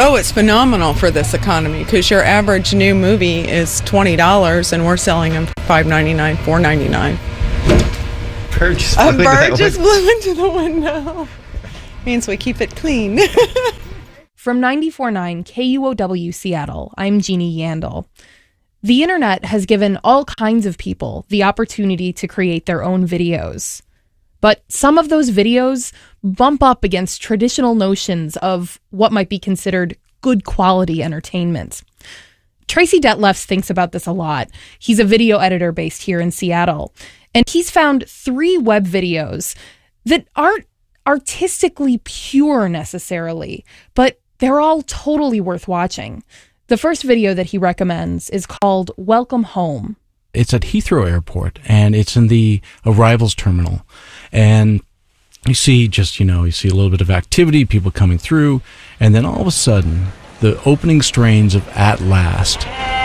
Oh, it's phenomenal for this economy because your average new movie is $20 and we're selling them for $5.99, $4.99. A bird just blew into the window. Means we keep it clean. From 94.9 KUOW Seattle, I'm Jeannie Yandel. The internet has given all kinds of people the opportunity to create their own videos. But some of those videos bump up against traditional notions of what might be considered good quality entertainment. Tracy Detlefs thinks about this a lot. He's a video editor based here in Seattle, and he's found 3 web videos that aren't artistically pure necessarily, but they're all totally worth watching. The first video that he recommends is called Welcome Home. It's at Heathrow Airport, and it's in the arrivals terminal. And you see a little bit of activity, people coming through, and then all of a sudden, the opening strains of At Last